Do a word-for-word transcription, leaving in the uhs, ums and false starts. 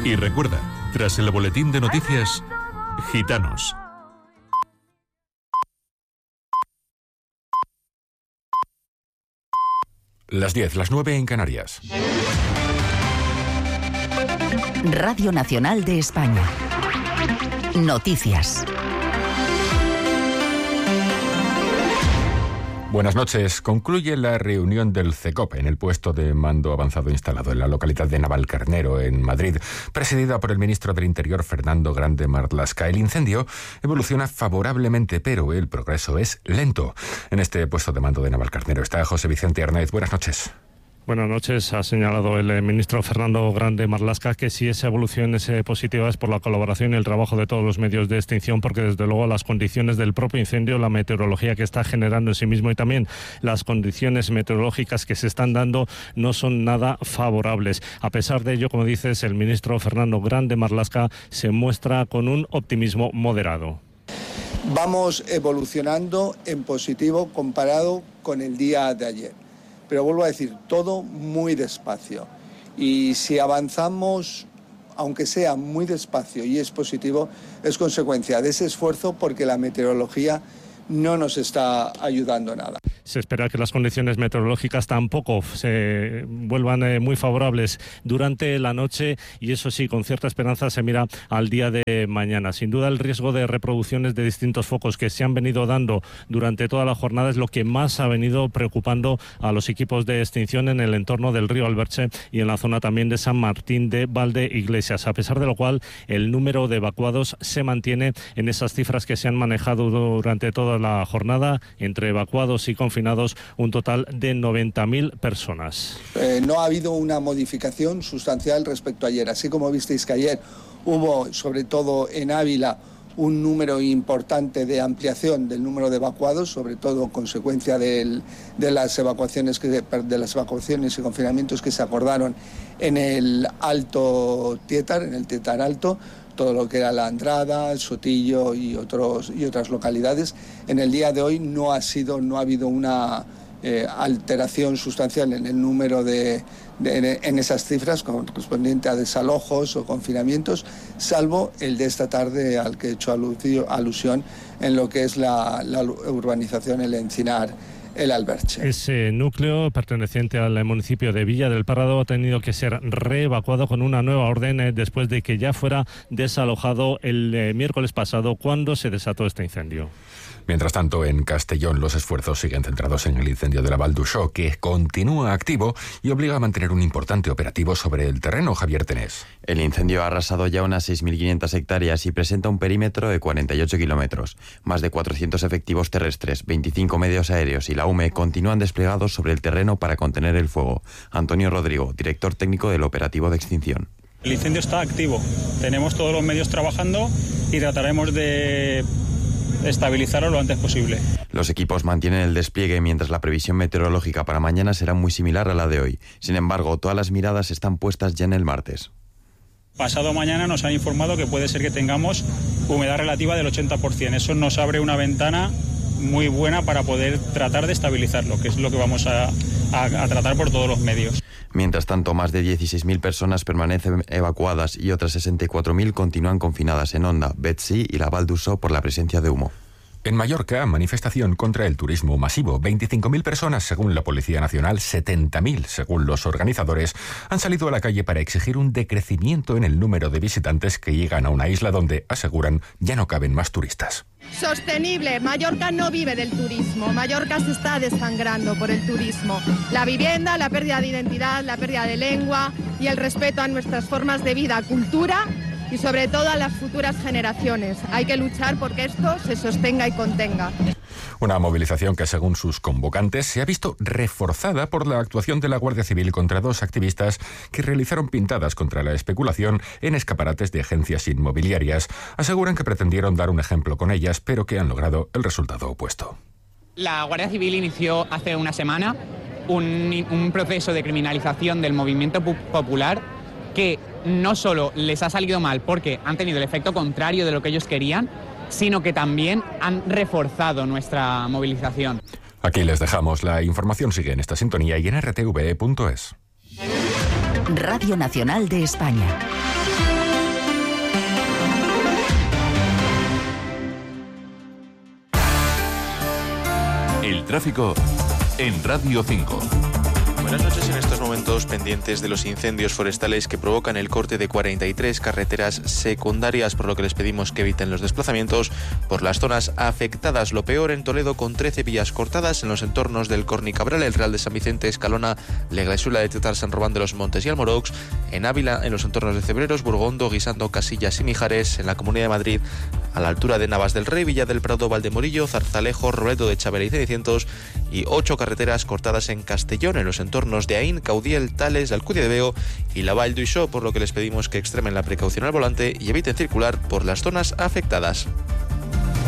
Y recuerda, tras el boletín de noticias, Gitanos. Las diez, las nueve en Canarias. Radio Nacional de España. Noticias. Buenas noches. Concluye la reunión del CECOP en el puesto de mando avanzado instalado en la localidad de Navalcarnero, en Madrid, presidida por el ministro del Interior, Fernando Grande Marlaska. El incendio evoluciona favorablemente, pero el progreso es lento. En este puesto de mando de Navalcarnero está José Vicente Arnaiz. Buenas noches. Buenas noches. Ha señalado el ministro Fernando Grande Marlaska que si esa evolución es positiva es por la colaboración y el trabajo de todos los medios de extinción, porque desde luego las condiciones del propio incendio, la meteorología que está generando en sí mismo y también las condiciones meteorológicas que se están dando no son nada favorables. A pesar de ello, como dices, el ministro Fernando Grande Marlaska se muestra con un optimismo moderado. Vamos evolucionando en positivo comparado con el día de ayer. Pero vuelvo a decir, todo muy despacio. Y si avanzamos, aunque sea muy despacio y es positivo, es consecuencia de ese esfuerzo porque la meteorología no nos está ayudando nada. Se espera que las condiciones meteorológicas tampoco se vuelvan eh, muy favorables durante la noche y eso sí, con cierta esperanza se mira al día de mañana. Sin duda el riesgo de reproducciones de distintos focos que se han venido dando durante toda la jornada es lo que más ha venido preocupando a los equipos de extinción en el entorno del río Alberche y en la zona también de San Martín de Valdeiglesias, a pesar de lo cual el número de evacuados se mantiene en esas cifras que se han manejado durante toda la jornada, entre evacuados y confinados, un total de noventa mil personas. Eh, no ha habido una modificación sustancial respecto a ayer, así como visteis que ayer hubo, sobre todo en Ávila, un número importante de ampliación del número de evacuados, sobre todo consecuencia del, de las evacuaciones que, de las evacuaciones y confinamientos que se acordaron en el Alto Tietar, en el Tietar Alto, todo lo que era La Andrada, El Sotillo y otros y otras localidades. En el día de hoy no ha sido, no ha habido una eh, alteración sustancial en el número de, de en esas cifras correspondiente a desalojos o confinamientos, salvo el de esta tarde al que he hecho alusión en lo que es la, la urbanización El Encinar, El Alberche. Ese núcleo perteneciente al municipio de Villa del Parrado ha tenido que ser reevacuado con una nueva orden eh, después de que ya fuera desalojado el eh, miércoles pasado cuando se desató este incendio. Mientras tanto, en Castellón los esfuerzos siguen centrados en el incendio de la Val d'Uixó, que continúa activo y obliga a mantener un importante operativo sobre el terreno. Javier Tenés. El incendio ha arrasado ya unas seis mil quinientas hectáreas y presenta un perímetro de cuarenta y ocho kilómetros. Más de cuatrocientos efectivos terrestres, veinticinco medios aéreos y la U M E continúan desplegados sobre el terreno para contener el fuego. Antonio Rodrigo, director técnico del operativo de extinción. El incendio está activo. Tenemos todos los medios trabajando y trataremos de estabilizarlo lo antes posible. Los equipos mantienen el despliegue mientras la previsión meteorológica para mañana será muy similar a la de hoy. Sin embargo, todas las miradas están puestas ya en el martes. Pasado mañana nos han informado que puede ser que tengamos humedad relativa del ochenta por ciento. Eso nos abre una ventana muy buena para poder tratar de estabilizarlo, que es lo que vamos a, a, a tratar por todos los medios. Mientras tanto, más de dieciséis mil personas permanecen evacuadas y otras sesenta y cuatro mil continúan confinadas en Onda, Betsy y la Val d'Uixó por la presencia de humo. En Mallorca, manifestación contra el turismo masivo. veinticinco mil personas según la Policía Nacional, setenta mil según los organizadores, han salido a la calle para exigir un decrecimiento en el número de visitantes que llegan a una isla donde, aseguran, ya no caben más turistas. Sostenible. Mallorca no vive del turismo. Mallorca se está desangrando por el turismo. La vivienda, la pérdida de identidad, la pérdida de lengua y el respeto a nuestras formas de vida, cultura y sobre todo a las futuras generaciones. Hay que luchar porque esto se sostenga y contenga. Una movilización que, según sus convocantes, se ha visto reforzada por la actuación de la Guardia Civil contra dos activistas que realizaron pintadas contra la especulación en escaparates de agencias inmobiliarias. Aseguran que pretendieron dar un ejemplo con ellas, pero que han logrado el resultado opuesto. La Guardia Civil inició hace una semana un, un proceso de criminalización del movimiento popular que no solo les ha salido mal porque han tenido el efecto contrario de lo que ellos querían, sino que también han reforzado nuestra movilización. Aquí les dejamos. La información sigue en esta sintonía y en r t v e punto es. Radio Nacional de España. El tráfico en Radio cinco. Buenas noches. En estos momentos pendientes de los incendios forestales que provocan el corte de cuarenta y tres carreteras secundarias, por lo que les pedimos que eviten los desplazamientos por las zonas afectadas. Lo peor en Toledo, con trece vías cortadas en los entornos del Cornicabral, el Real de San Vicente, Escalona, Leglaisula de Tetar, San Román de los Montes y Almorox. En Ávila, en los entornos de Cebreros, Burgondo, Guisando, Casillas y Mijares. En la Comunidad de Madrid, a la altura de Navas del Rey, Villa del Prado, Valdemorillo, Zarzalejo, Robledo de Chavela y Cenicientos. Y ocho carreteras cortadas en Castellón, en los entornos de Aín, Caudiel, Tales, Alcudia de Veo y la Vall d'Uixó, por lo que les pedimos que extremen la precaución al volante y eviten circular por las zonas afectadas.